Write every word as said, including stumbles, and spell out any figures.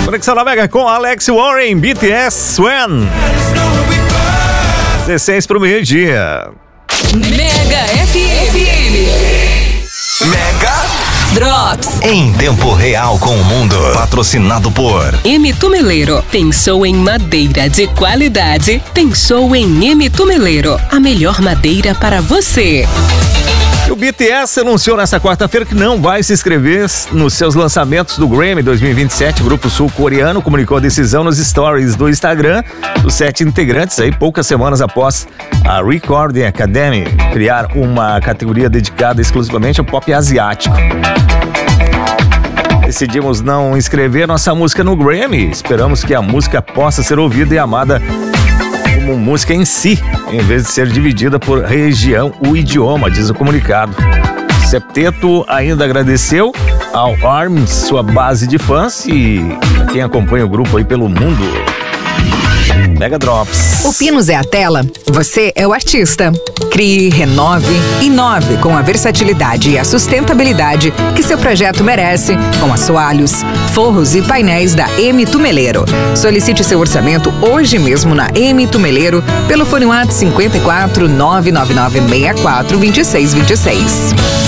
Conexão na Mega com Alex Warren, B T S, When. dezesseis para o meio-dia. Mega F M. Mega Drops. Em tempo real com o mundo. Patrocinado por M. Tumeleiro. Pensou em madeira de qualidade? Pensou em M. Tumeleiro. A melhor madeira para você. O B T S anunciou nesta quarta-feira que não vai se inscrever nos seus lançamentos do Grammy dois mil e vinte e sete. O grupo sul-coreano comunicou a decisão nos stories do Instagram dos sete integrantes, aí poucas semanas após a Recording Academy criar uma categoria dedicada exclusivamente ao pop asiático. Decidimos não inscrever nossa música no Grammy. Esperamos que a música possa ser ouvida e amada como música em si, em vez de ser dividida por região ou idioma, diz o comunicado. Septeto ainda agradeceu ao ARMS, sua base de fãs, e a quem acompanha o grupo aí pelo mundo. Mega Drops. O Pinos é a tela, você é o artista. Crie, renove, inove com a versatilidade e a sustentabilidade que seu projeto merece com assoalhos, forros e painéis da M. Tumeleiro. Solicite seu orçamento hoje mesmo na M. Tumeleiro pelo fone WhatsApp cinco quatro nove nove nove seis quatro dois seis dois seis.